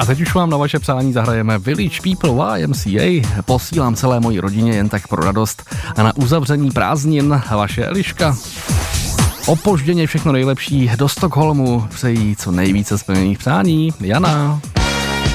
A teď už vám na vaše přání zahrajeme Village People YMCA. Posílám celé mojí rodině jen tak pro radost a na uzavření prázdnin vaše Eliška. Opožděně všechno nejlepší do Stockholmu, přejí co nejvíce splněných přání Jana.